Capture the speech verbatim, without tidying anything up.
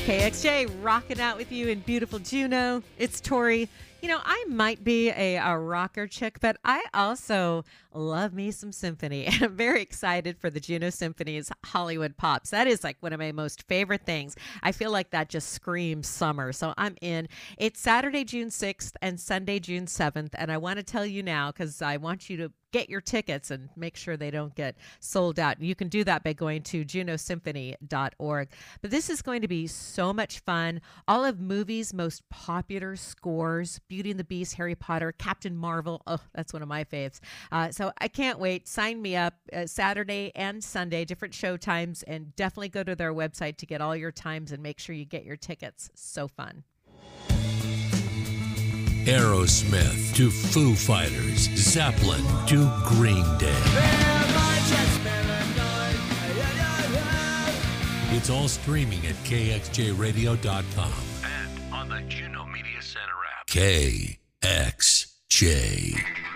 K X J rocking out with you in beautiful Juneau. It's Tori. You know, I might be a, a rocker chick, but I also love me some symphony. And I'm very excited for the Juneau Symphony's Hollywood Pops. That is like one of my most favorite things. I feel like that just screams summer. So I'm in. It's Saturday, June sixth and Sunday, June seventh. And I want to tell you now because I want you to get your tickets and make sure they don't get sold out. You can do that by going to juneau symphony dot org. But this is going to be so much fun. All of movies' most popular scores, Beauty and the Beast, Harry Potter, Captain Marvel. Oh, that's one of my faves. Uh, so I can't wait. Sign me up uh, Saturday and Sunday, different show times, and definitely go to their website to get all your times and make sure you get your tickets. So fun. Aerosmith to Foo Fighters, Zeppelin to Green Day. It's all streaming at K X J radio dot com and on the Juneau Media Center app. K X J.